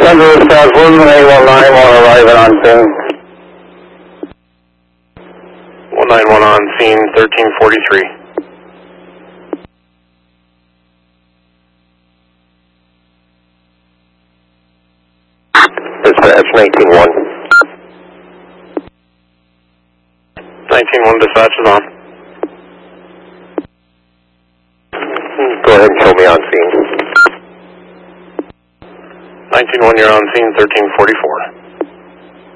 Denver South, Woodman 819, arriving on scene. 191 on scene, 1343. Dispatch 19-1. 19-1 dispatch is on. Go ahead and show me on scene. 19-1, you're on scene, 1344.